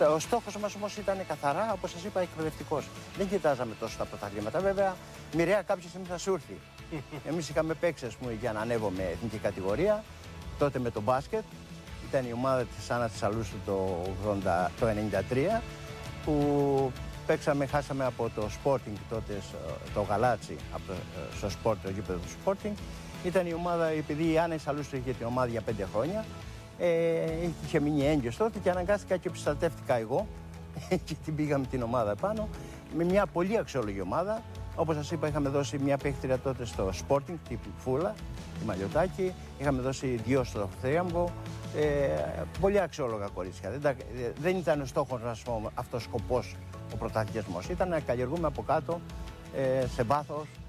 Ο στόχος μας όμως ήταν καθαρά, όπως σας είπα, εκπαιδευτικός. Δεν κοιτάζαμε τόσο τα πρωταθλήματα. Βέβαια, μοιραία κάποια στιγμή θα σου έρθει. Εμείς είχαμε παίξει, ας πούμε, για να ανέβουμε εθνική κατηγορία. Τότε με το μπάσκετ. Ήταν η ομάδα της Άννα της Αλούσου το 1993, που παίξαμε, χάσαμε από το Sporting τότε, το Γαλάτσι, στο Sport, το γήπεδο του Sporting. Ήταν η ομάδα, επειδή η Άννα της Αλούσου είχε την ομάδα για 5 χρόνια, είχε μείνει έγκυος τότε και αναγκάστηκα και επιστρατεύτηκα εγώ και την πήγαμε την ομάδα επάνω, με μια πολύ αξιόλογη ομάδα. Όπως σας είπα, είχαμε δώσει μια παίχτρια τότε στο Sporting, τη Φούλα, τη Μαλιωτάκη, είχαμε δώσει 2 στο Θρίαμβο. Πολύ αξιόλογα κορίτσια. Δεν ήταν ο στόχος μας αυτός ο σκοπός, ο πρωταθλητισμός. Ήταν να καλλιεργούμε από κάτω σε βάθος